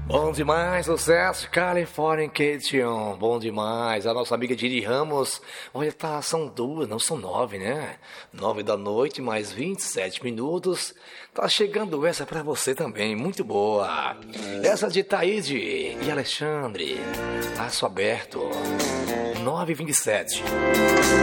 Bom demais, sucesso, Californication, bom demais. A nossa amiga Didi Ramos, olha, são 2, não são 9, né? 9 da noite, mais 27 minutos. Tá chegando essa pra você também, muito boa. Essa de Taíde e Alexandre, Aço Aberto, 9h27.